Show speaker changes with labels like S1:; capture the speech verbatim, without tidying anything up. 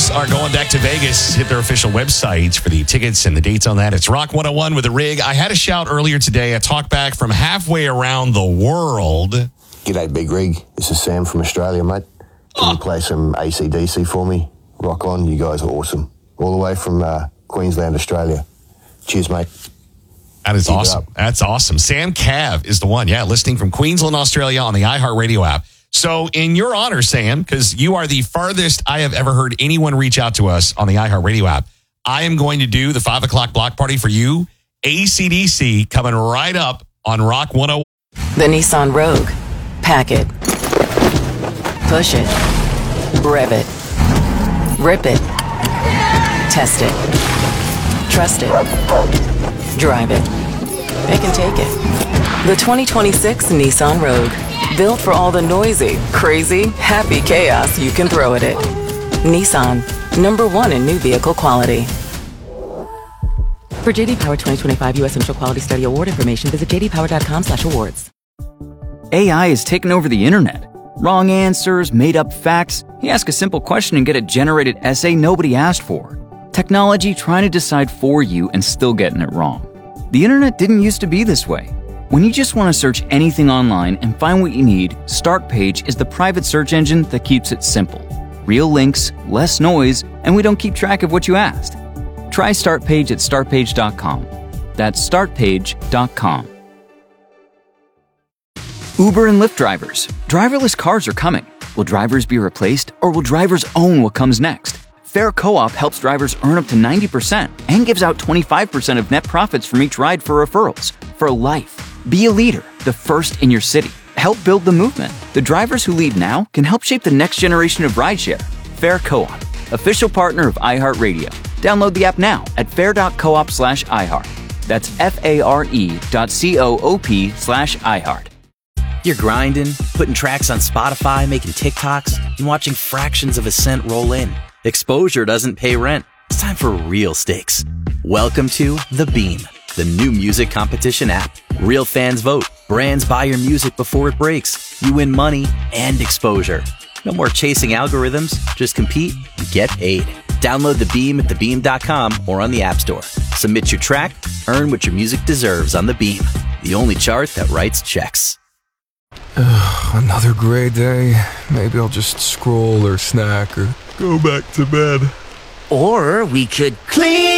S1: Eagles are going back to Vegas. Hit their official websites for the tickets and the dates on that. It's Rock one oh one with the Rig. I had a shout earlier today. A talk back from halfway around the world.
S2: G'day, Big Rig. This is Sam from Australia, mate. Can you play some A C D C for me? Rock on. You guys are awesome. All the way from uh, Queensland, Australia. Cheers, mate.
S1: That is
S2: Keep
S1: awesome. That's awesome. Sam Cav is the one. Yeah, listening from Queensland, Australia on the iHeartRadio app. So in your honor, Sam, because you are the farthest I have ever heard anyone reach out to us on the iHeartRadio app, I am going to do the five o'clock block party for you. A C D C coming right up on Rock one oh one.
S3: The Nissan Rogue. Pack it. Push it. Rev it. Rip it. Test it. Trust it. Drive it. It can take it. The twenty twenty-six Nissan Rogue. Built for all the noisy, crazy, happy chaos you can throw at it. Nissan. Number one in new vehicle quality. For J D Power twenty twenty-five U S Initial Quality Study Award information, visit j d power dot com slash awards.
S4: A I has taken over the internet. Wrong answers, made-up facts. You ask a simple question and get a generated essay nobody asked for. Technology trying to decide for you and still getting it wrong. The internet didn't used to be this way. When you just want to search anything online and find what you need, StartPage is the private search engine that keeps it simple. Real links, less noise, and we don't keep track of what you asked. Try StartPage at start page dot com. That's start page dot com. Uber and Lyft drivers. Driverless cars are coming. Will drivers be replaced, or will drivers own what comes next? Fair Co-op helps drivers earn up to ninety percent and gives out twenty-five percent of net profits from each ride for referrals. For life. Be a leader, the first in your city. Help build the movement. The drivers who lead now can help shape the next generation of rideshare. Fair Co-op, official partner of iHeartRadio. Download the app now at fair dot coop slash iHeart. That's F-A-R-E dot C-O-O-P slash iHeart.
S5: You're grinding, putting tracks on Spotify, making TikToks, and watching fractions of a cent roll in. Exposure doesn't pay rent. It's time for real stakes. Welcome to The Beam, the new music competition app. Real fans vote. Brands buy your music before it breaks. You win money and exposure. No more chasing algorithms. Just compete and get paid. Download The Beam at the beam dot com or on the App Store. Submit your track, earn what your music deserves on The Beam, the only chart that writes checks.
S6: Ugh, another gray day. Maybe I'll just scroll or snack or go back to bed.
S7: Or we could clean